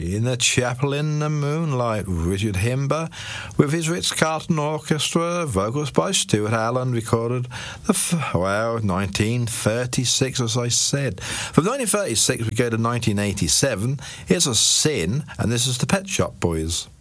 In the Chapel in the Moonlight, Richard Himber, with his Ritz-Carlton Orchestra, vocals by Stuart Allen, recorded 1936, as I said. From 1936 we go to 1987. Here's A Sin, and this is the Pet Shop Boys.